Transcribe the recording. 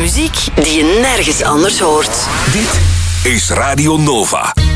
Muziek die je nergens anders hoort. Dit is Radio Nova.